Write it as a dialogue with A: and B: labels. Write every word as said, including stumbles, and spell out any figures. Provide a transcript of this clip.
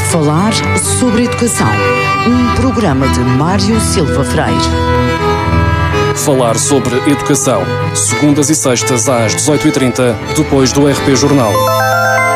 A: Falar sobre Educação, um programa de Mário Silva Freire.
B: Falar sobre Educação, segundas e sextas às dezoito e trinta, depois do R P Jornal.